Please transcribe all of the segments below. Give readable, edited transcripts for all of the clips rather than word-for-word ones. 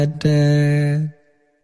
94.1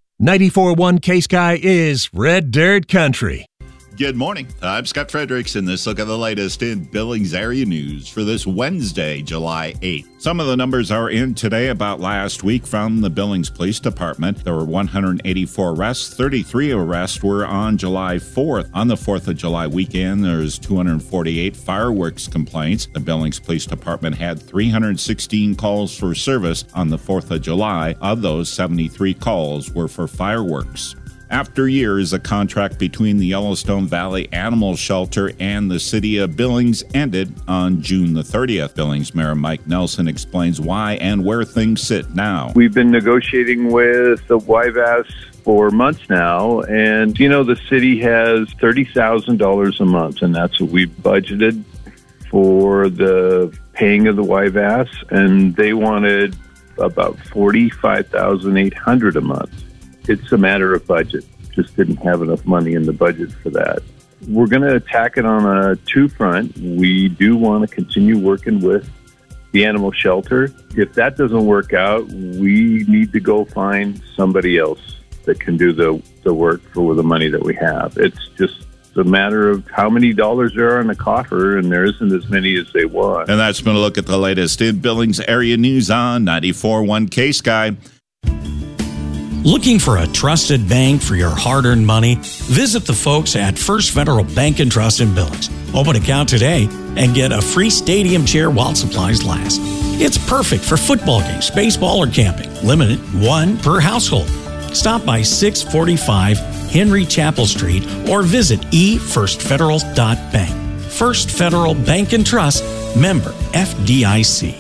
K-Sky is Red Dirt Country. Good morning. I'm Scott Fredericks, and this look at the latest in Billings area news for this Wednesday, July 8th. Some of the numbers are in today about last week from the Billings Police Department. There were 184 arrests. 33 arrests were on July 4th. On the 4th of July weekend, there's 248 fireworks complaints. The Billings Police Department had 316 calls for service on the 4th of July. Of those, 73 calls were for fireworks. After years, a contract between the Yellowstone Valley Animal Shelter and the city of Billings ended on June the 30th. Billings Mayor Mike Nelson explains why and where things sit now. We've been negotiating with the YVAS for months now, and the city has $30,000 a month, and that's what we budgeted for the paying of the YVAS, and they wanted about $45,800 a month. It's a matter of budget. Just didn't have enough money in the budget for that. We're going to attack it on a two-front. We do want to continue working with the animal shelter. If that doesn't work out, we need to go find somebody else that can do the work for the money that we have. It's just a matter of how many dollars there are in the coffer, and there isn't as many as they want. And that's been a look at the latest in Billings area news on 94.1 K-Sky. Looking for a trusted bank for your hard-earned money? Visit the folks at First Federal Bank and Trust in Billings. Open an account today and get a free stadium chair while supplies last. It's perfect for football games, baseball, or camping. Limited one per household. Stop by 645 Henry Chapel Street or visit efirstfederal.bank. First Federal Bank and Trust, member FDIC.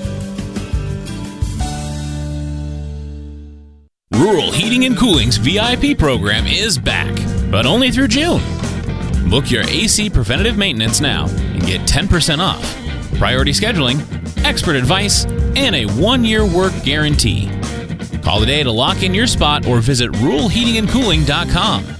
Rural Heating and Cooling's VIP program is back, but only through June. Book your AC preventative maintenance now and get 10% off, priority scheduling, expert advice, and a 1-year work guarantee. Call today to lock in your spot or visit ruralheatingandcooling.com.